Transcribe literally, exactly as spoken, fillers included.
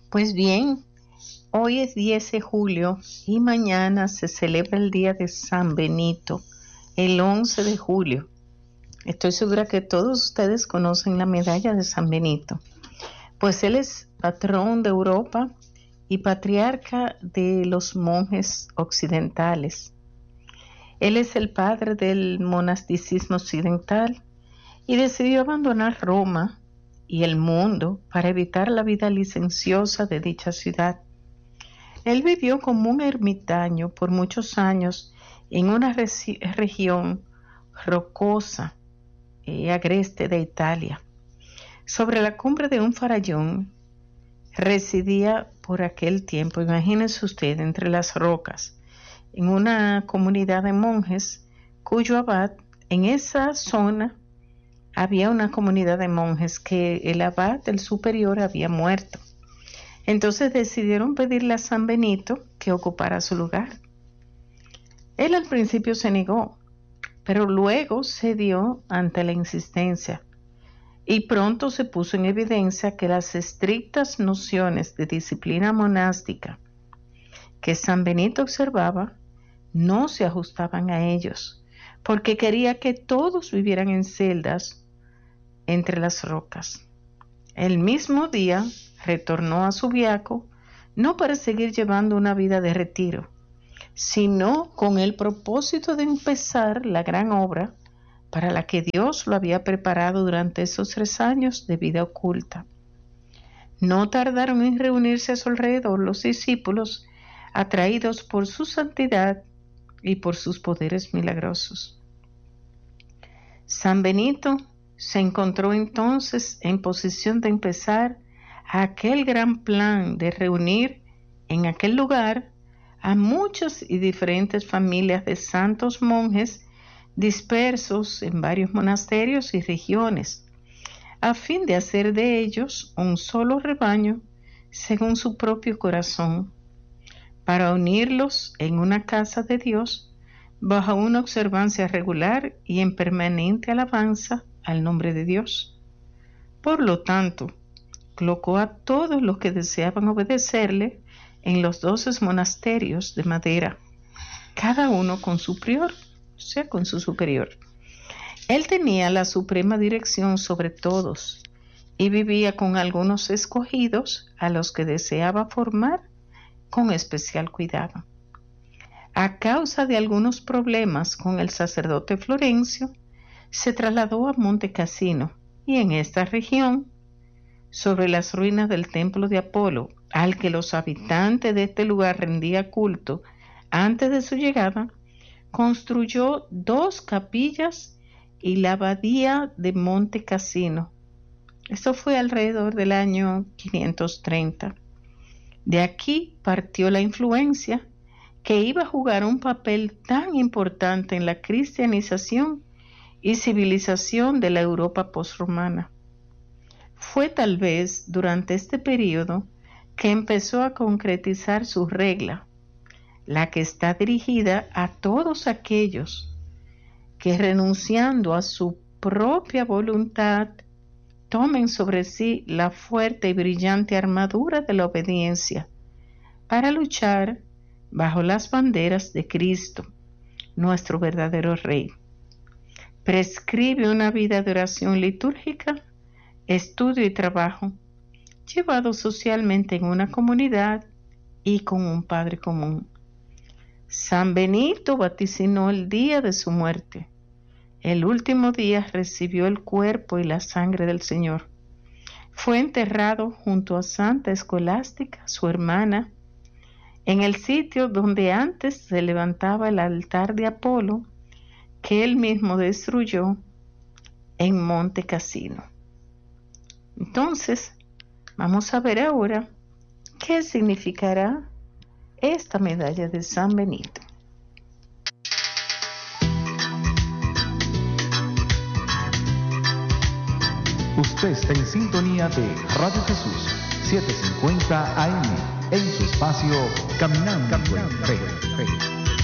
Pues bien, hoy es diez de julio y mañana se celebra el día de San Benito, el once de julio. Estoy segura que todos ustedes conocen la medalla de San Benito, pues él es patrón de Europa y patriarca de los monjes occidentales. Él es el padre del monasticismo occidental y decidió abandonar Roma y el mundo para evitar la vida licenciosa de dicha ciudad. Él vivió como un ermitaño por muchos años en una reci- región rocosa y agreste de Italia. Sobre la cumbre de un farallón residía por aquel tiempo, imagínense usted, entre las rocas, en una comunidad de monjes cuyo abad, en esa zona había una comunidad de monjes que el abad, el superior, había muerto. Entonces decidieron pedirle a San Benito que ocupara su lugar. Él al principio se negó, pero luego cedió ante la insistencia y pronto se puso en evidencia que las estrictas nociones de disciplina monástica que San Benito observaba no se ajustaban a ellos, porque quería que todos vivieran en celdas entre las rocas. El mismo día retornó a Subiaco, no para seguir llevando una vida de retiro, sino con el propósito de empezar la gran obra para la que Dios lo había preparado durante esos tres años de vida oculta. No tardaron en reunirse a su alrededor los discípulos, atraídos por su santidad y por sus poderes milagrosos. San Benito se encontró entonces en posición de empezar aquel gran plan de reunir en aquel lugar a muchas y diferentes familias de santos monjes dispersos en varios monasterios y regiones, a fin de hacer de ellos un solo rebaño según su propio corazón, para unirlos en una casa de Dios bajo una observancia regular y en permanente alabanza al nombre de Dios. Por lo tanto, colocó a todos los que deseaban obedecerle en los doce monasterios de madera, cada uno con su prior, o sea, con su superior. Él tenía la suprema dirección sobre todos y vivía con algunos escogidos a los que deseaba formar con especial cuidado. A causa de algunos problemas con el sacerdote Florencio, se trasladó a Monte Cassino y en esta región, sobre las ruinas del templo de Apolo, al que los habitantes de este lugar rendían culto antes de su llegada, construyó dos capillas y la abadía de Monte Cassino. Esto fue alrededor del año quinientos treinta. De aquí partió la influencia que iba a jugar un papel tan importante en la cristianización y civilización de la Europa posromana. Fue tal vez durante este periodo que empezó a concretizar su regla, la que está dirigida a todos aquellos que, renunciando a su propia voluntad, tomen sobre sí la fuerte y brillante armadura de la obediencia para luchar bajo las banderas de Cristo, nuestro verdadero Rey. Prescribe una vida de oración litúrgica, estudio y trabajo, llevado socialmente en una comunidad y con un Padre común. San Benito vaticinó el día de su muerte. El último día recibió el cuerpo y la sangre del Señor. Fue enterrado junto a Santa Escolástica, su hermana, en el sitio donde antes se levantaba el altar de Apolo, que él mismo destruyó en Monte Cassino. Entonces, vamos a ver ahora qué significará esta medalla de San Benito. Usted está en sintonía de Radio Jesús setecientos cincuenta A M en su espacio Caminando en Fe.